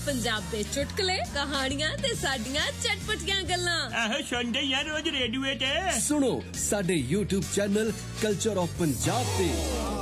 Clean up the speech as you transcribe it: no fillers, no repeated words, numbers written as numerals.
पंजाब दे चुटकुले कहानियां ते साडियां चटपटियां गल्लां आहो सुनदे यार रोज रेडियो ते सुनो साडे YouTube channel culture of Punjab पे।